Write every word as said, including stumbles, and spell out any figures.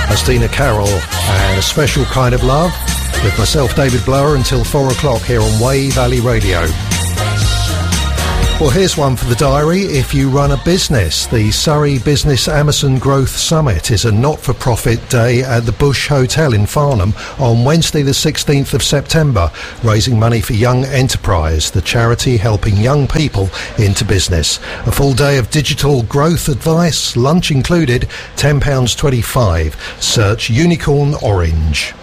That's Dina Carroll and A Special Kind of Love with myself, David Blower, until four o'clock here on Way Valley Radio. Well, here's one for the diary. If you run a business, the Surrey Business Amazon Growth Summit is a not-for-profit day at the Bush Hotel in Farnham on Wednesday the sixteenth of September, raising money for Young Enterprise, the charity helping young people into business. A full day of digital growth advice, lunch included, ten pounds twenty-five. Search Unicorn Orange.